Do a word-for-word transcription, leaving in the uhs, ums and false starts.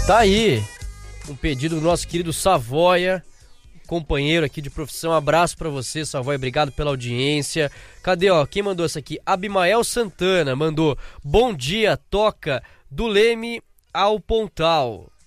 Tá aí um pedido do nosso querido Savoia, companheiro aqui de profissão. Um abraço pra você, Savoia, obrigado pela audiência. Cadê, ó, quem mandou essa aqui? Abimael Santana mandou: bom dia, toca do Leme ao Pontal.